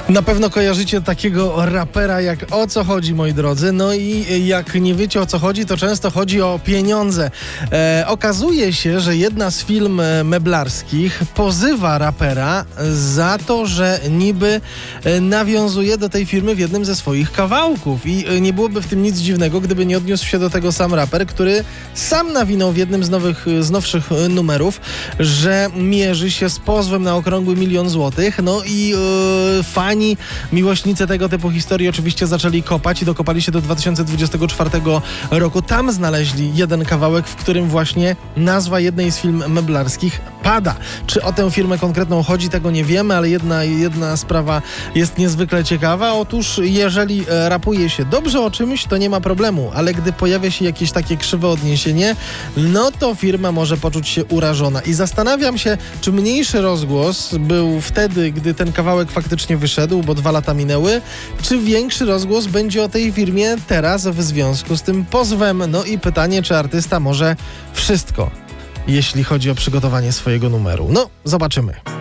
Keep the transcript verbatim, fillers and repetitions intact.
Na pewno kojarzycie takiego rapera jak O co chodzi, moi drodzy. No i jak nie wiecie o co chodzi, to często chodzi o pieniądze. E, okazuje się, że jedna z firm meblarskich pozywa rapera za to, że niby nawiązuje do tej firmy w jednym ze swoich kawałków. I nie byłoby w tym nic dziwnego, gdyby nie odniósł się do tego sam raper, który sam nawinął w jednym z nowych, z nowszych numerów, że mierzy się z pozwem na okrągły milion złotych. No i yy, fani, miłośnicy tego typu historii oczywiście zaczęli kopać i dokopali się do dwa tysiące dwudziestego czwartego roku. Tam znaleźli jeden kawałek, w którym właśnie nazwa jednej z firm meblarskich pada. Czy o tę firmę konkretną chodzi, tego nie wiemy, ale jedna, jedna sprawa jest niezwykle ciekawa. Otóż jeżeli rapuje się dobrze o czymś, to nie ma problemu, ale gdy pojawia się jakieś takie krzywe odniesienie, no to firma może poczuć się urażona. I zastanawiam się, czy mniejszy rozgłos był wtedy, gdy ten kawałek faktycznie wyszedł, bo dwa lata minęły, czy większy rozgłos będzie o tej firmie teraz w związku z tym pozwem. No i pytanie, czy artysta może wszystko, jeśli chodzi o przygotowanie swojego numeru. No, zobaczymy.